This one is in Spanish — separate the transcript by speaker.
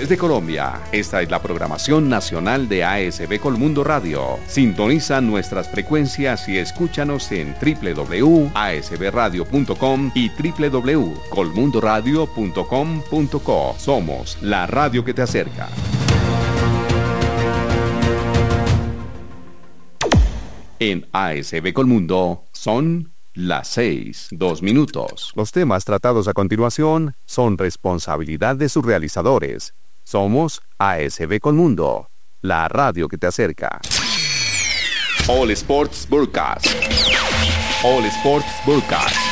Speaker 1: Desde Colombia, esta es la programación nacional de ASB Colmundo Radio. Sintoniza nuestras frecuencias y escúchanos en www.asbradio.com y www.colmundoradio.com.co. Somos la radio que te acerca. En ASB Colmundo son las 6:02. Los temas tratados a continuación son responsabilidad de sus realizadores. Somos ASB Colmundo, la radio que te acerca. All Sports Broadcast. All Sports Broadcast.